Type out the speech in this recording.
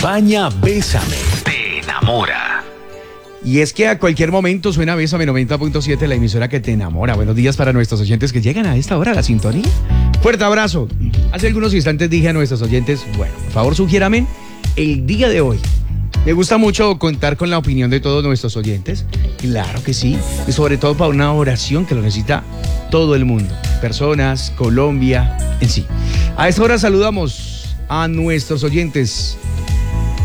España, Bésame, te enamora. Y es que a cualquier momento suena Bésame 90.7, la emisora que te enamora. Buenos días para nuestros oyentes que llegan a esta hora a la sintonía. Fuerte abrazo. Hace algunos instantes dije a nuestros oyentes, bueno, por favor sugiérame el día de hoy. Me gusta mucho contar con la opinión de todos nuestros oyentes. Claro que sí. Y sobre todo para una oración que lo necesita todo el mundo. Personas, Colombia, en sí. A esta hora saludamos a nuestros oyentes